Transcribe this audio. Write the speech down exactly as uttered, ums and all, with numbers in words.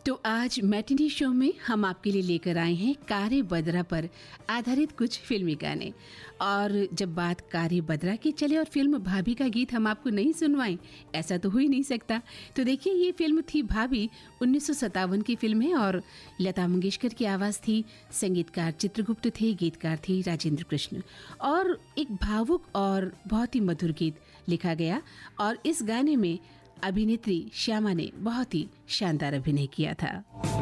तो आज matinee show में हम आपके लिए लेकर आए हैं कारे बदरा पर आधारित कुछ फिल्मी गाने। और जब बात कारे बदरा की चले और फिल्म भाभी का गीत हम आपको नहीं सुनवाएं, ऐसा तो हो ही नहीं सकता। तो देखिए, ये फिल्म थी भाभी, उन्नीस सौ सत्तावन की फिल्म है और लता मंगेशकर की आवाज़ थी, संगीतकार चित्रगुप्त थे, गीतकार थी राजेंद्र कृष्ण। और एक भावुक और बहुत ही मधुर गीत लिखा गया और इस गाने में अभिनेत्री श्यामा ने बहुत ही शानदार अभिनय किया था।